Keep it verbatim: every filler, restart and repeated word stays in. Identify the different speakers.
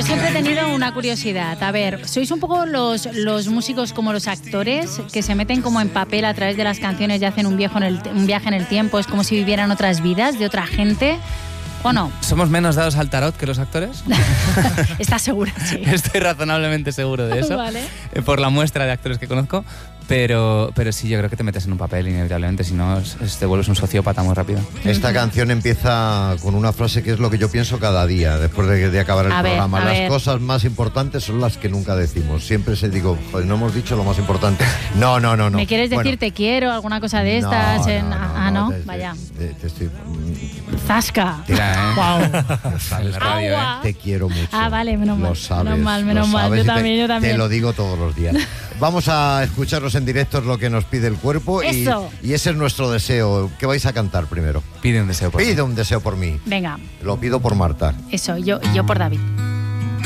Speaker 1: siempre he tenido una curiosidad. A ver, ¿sois un poco los, los músicos como los actores que se meten como en papel a través de las canciones y hacen un, viejo en el, un viaje en el tiempo? Es como si vivieran otras vidas de otra gente. ¿O no?
Speaker 2: ¿Somos menos dados al tarot que los actores?
Speaker 1: ¿Estás segura? Sí.
Speaker 2: Estoy razonablemente seguro de eso,
Speaker 1: vale.
Speaker 2: Por la muestra de actores que conozco. Pero, pero sí, yo creo que te metes en un papel inevitablemente, si no es, es, te vuelves un sociópata muy rápido.
Speaker 3: Esta canción empieza con una frase que es lo que yo pienso cada día, después de, de acabar el
Speaker 1: a
Speaker 3: programa.
Speaker 1: Ver,
Speaker 3: las
Speaker 1: ver.
Speaker 3: cosas más importantes son las que nunca decimos. Siempre se digo, joder, no hemos dicho lo más importante. No, no, no. no.
Speaker 1: ¿Me quieres decir
Speaker 3: bueno,
Speaker 1: te quiero, alguna cosa de estas?
Speaker 3: No,
Speaker 1: en...
Speaker 3: no, no,
Speaker 1: ah, ¿no?
Speaker 3: te,
Speaker 1: Vaya.
Speaker 3: Te, te estoy...
Speaker 1: Zasca.
Speaker 2: Tira, ¿eh?
Speaker 1: Wow.
Speaker 3: Sabes,
Speaker 2: la radio,
Speaker 1: Agua.
Speaker 2: ¿eh?
Speaker 3: Te quiero mucho.
Speaker 1: Ah, vale, menos mal.
Speaker 3: Lo sabes.
Speaker 1: Menos mal, menos
Speaker 3: lo
Speaker 1: mal.
Speaker 3: sabes
Speaker 1: Yo
Speaker 3: y te-
Speaker 1: también, yo también.
Speaker 3: Te lo digo todos los días. Vamos a escucharnos en directo, es lo que nos pide el cuerpo. Y,
Speaker 1: Eso.
Speaker 3: y ese es nuestro deseo. ¿Qué vais a cantar primero?
Speaker 2: Pide un deseo por mí.
Speaker 3: Pide un deseo por mí.
Speaker 1: Venga,
Speaker 3: Lo pido por Marta.
Speaker 1: eso, yo, yo por David.